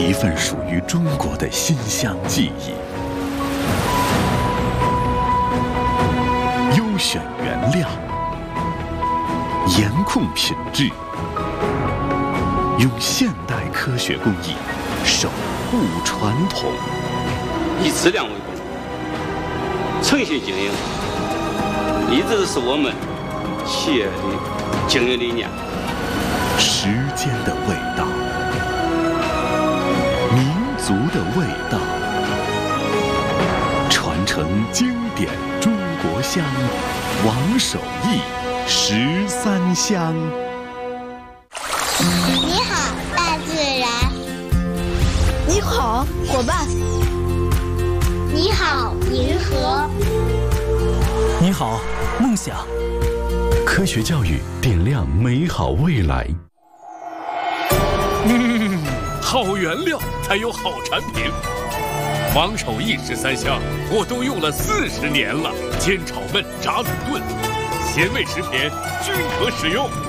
一份属于中国的馨香记忆。优选原料，严控品质，用现代科学工艺守护传统。 以质量为本，诚信经营一直是我们企业的经营理念。 时间的味道，民族的味道，传承经典中国香，王守义13香。 你好，大自然。 你好，伙伴。 你好，银河。 你好，梦想。 科学教育点亮美好未来。 好原料才有好产品。王守义13香，我都用了40年了，煎炒焖炸卤炖，咸味食品均可使用。